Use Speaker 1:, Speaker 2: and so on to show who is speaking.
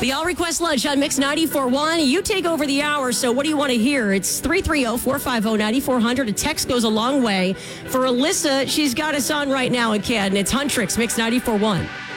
Speaker 1: The All Request Lunch on Mix 94.1. You take over the hour, so what do you want to hear? It's 330-450-9400. A text goes a long way. For Alyssa, she's got us on right now in Canton. It's Huntrix, Mix 94.1.